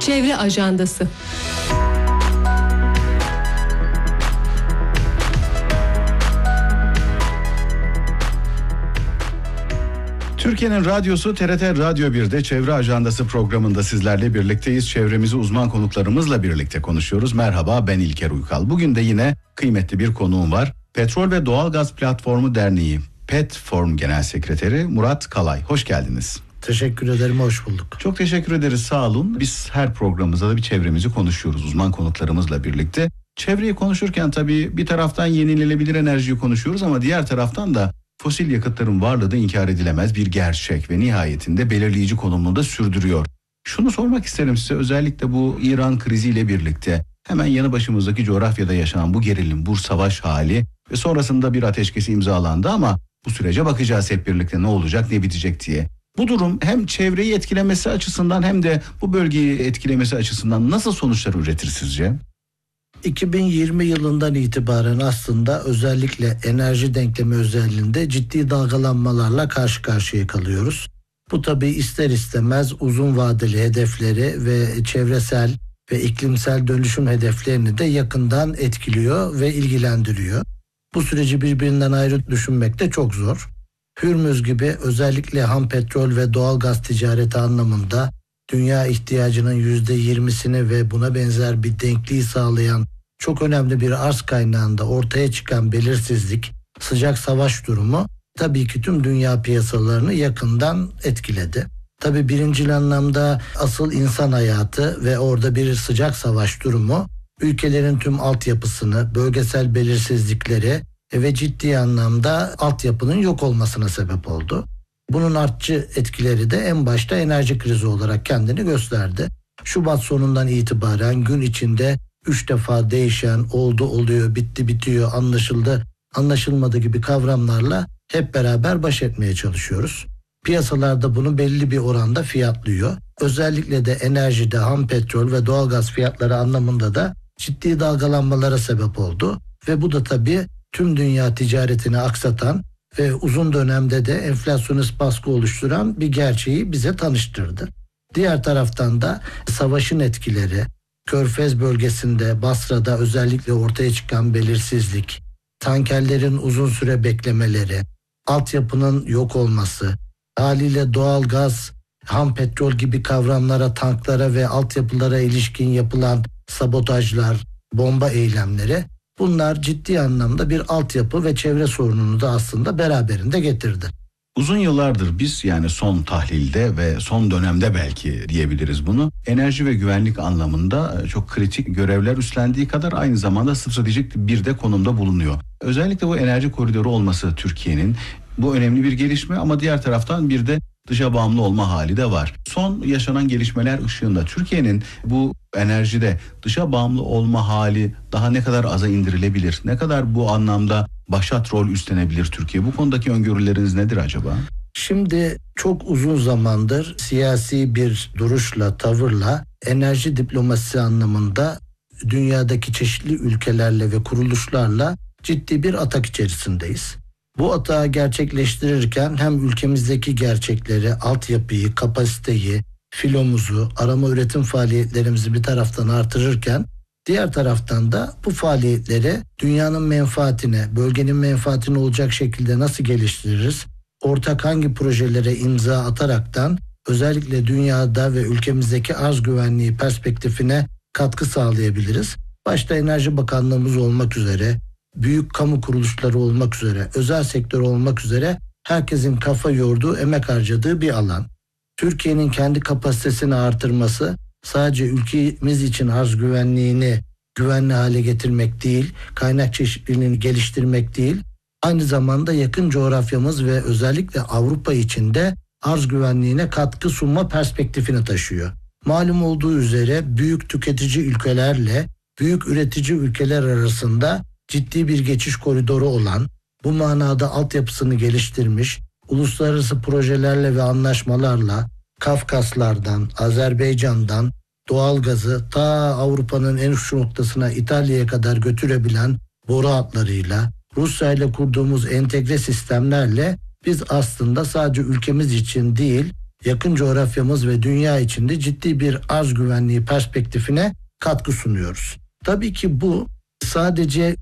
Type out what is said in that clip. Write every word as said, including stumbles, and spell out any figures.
Çevre Ajandası. Türkiye'nin radyosu T R T Radyo bir'de Çevre Ajandası programında sizlerle birlikteyiz. Çevremizi uzman konuklarımızla birlikte konuşuyoruz. Merhaba, ben İlker Uykal. Bugün de yine kıymetli bir konuğum var. Petrol ve Doğalgaz Platformu Derneği Petform Genel Sekreteri Murat Kalay. Hoş geldiniz. Teşekkür ederim, hoş bulduk. Çok teşekkür ederiz, sağ olun. Biz her programımızda da bir çevremizi konuşuyoruz uzman konuklarımızla birlikte. Çevreyi konuşurken tabii bir taraftan yenilenebilir enerjiyi konuşuyoruz ama diğer taraftan da fosil yakıtların varlığı da inkar edilemez bir gerçek ve nihayetinde belirleyici konumunu da sürdürüyor. Şunu sormak isterim size, özellikle bu İran kriziyle birlikte hemen yanı başımızdaki coğrafyada yaşanan bu gerilim, bu savaş hali ve sonrasında bir ateşkes imzalandı ama bu sürece bakacağız hep birlikte, ne olacak ne bitecek diye. Bu durum hem çevreyi etkilemesi açısından hem de bu bölgeyi etkilemesi açısından nasıl sonuçlar üretir sizce? iki bin yirmi yılından itibaren aslında özellikle enerji denklemi özelliğinde ciddi dalgalanmalarla karşı karşıya kalıyoruz. Bu tabii ister istemez uzun vadeli hedefleri ve çevresel ve iklimsel dönüşüm hedeflerini de yakından etkiliyor ve ilgilendiriyor. Bu süreci birbirinden ayrı düşünmek de çok zor. Hürmüz gibi özellikle ham petrol ve doğal gaz ticareti anlamında dünya ihtiyacının yüzde yirmisini ve buna benzer bir denkliği sağlayan çok önemli bir arz kaynağında ortaya çıkan belirsizlik, sıcak savaş durumu tabii ki tüm dünya piyasalarını yakından etkiledi. Tabii birincil anlamda asıl insan hayatı ve orada bir sıcak savaş durumu ülkelerin tüm altyapısını, bölgesel belirsizlikleri ve ciddi anlamda altyapının yok olmasına sebep oldu. Bunun artçı etkileri de en başta enerji krizi olarak kendini gösterdi. Şubat sonundan itibaren gün içinde üç defa değişen, oldu oluyor, bitti bitiyor, anlaşıldı, anlaşılmadı gibi kavramlarla hep beraber baş etmeye çalışıyoruz. Piyasalarda bunu belli bir oranda fiyatlıyor. Özellikle de enerjide ham petrol ve doğalgaz fiyatları anlamında da ciddi dalgalanmalara sebep oldu. Ve bu da tabii tüm dünya ticaretini aksatan ve uzun dönemde de enflasyonist baskı oluşturan bir gerçeği bize tanıştırdı. Diğer taraftan da savaşın etkileri, Körfez bölgesinde Basra'da özellikle ortaya çıkan belirsizlik, tankerlerin uzun süre beklemeleri, altyapının yok olması, haliyle doğal gaz, ham petrol gibi kavramlara, tanklara ve altyapılara ilişkin yapılan sabotajlar, bomba eylemleri, bunlar ciddi anlamda bir altyapı ve çevre sorununu da aslında beraberinde getirdi. Uzun yıllardır biz, yani son tahlilde ve son dönemde belki diyebiliriz bunu, enerji ve güvenlik anlamında çok kritik görevler üstlendiği kadar aynı zamanda stratejik bir de konumda bulunuyor. Özellikle bu enerji koridoru olması Türkiye'nin, bu önemli bir gelişme ama diğer taraftan bir de dışa bağımlı olma hali de var. Son yaşanan gelişmeler ışığında Türkiye'nin bu enerjide dışa bağımlı olma hali daha ne kadar aza indirilebilir? Ne kadar bu anlamda başat rol üstlenebilir Türkiye? Bu konudaki öngörüleriniz nedir acaba? Şimdi çok uzun zamandır siyasi bir duruşla, tavırla enerji diplomasisi anlamında dünyadaki çeşitli ülkelerle ve kuruluşlarla ciddi bir atak içerisindeyiz. Bu atağı gerçekleştirirken hem ülkemizdeki gerçekleri, altyapıyı, kapasiteyi, filomuzu, arama üretim faaliyetlerimizi bir taraftan artırırken diğer taraftan da bu faaliyetleri dünyanın menfaatine, bölgenin menfaatine olacak şekilde nasıl geliştiririz? Ortak hangi projelere imza ataraktan özellikle dünyada ve ülkemizdeki arz güvenliği perspektifine katkı sağlayabiliriz? Başta Enerji Bakanlığımız olmak üzere, büyük kamu kuruluşları olmak üzere, özel sektör olmak üzere herkesin kafa yorduğu, emek harcadığı bir alan. Türkiye'nin kendi kapasitesini artırması sadece ülkemiz için arz güvenliğini güvenli hale getirmek değil, kaynak çeşitliliğini geliştirmek değil, aynı zamanda yakın coğrafyamız ve özellikle Avrupa için de arz güvenliğine katkı sunma perspektifini taşıyor. Malum olduğu üzere büyük tüketici ülkelerle büyük üretici ülkeler arasında ciddi bir geçiş koridoru olan, bu manada altyapısını geliştirmiş, uluslararası projelerle ve anlaşmalarla Kafkaslardan, Azerbaycan'dan doğalgazı ta Avrupa'nın en uç noktasına İtalya'ya kadar götürebilen boru hatlarıyla, Rusya ile kurduğumuz entegre sistemlerle biz aslında sadece ülkemiz için değil, yakın coğrafyamız ve dünya içinde ciddi bir arz güvenliği perspektifine katkı sunuyoruz. Tabii ki bu sadece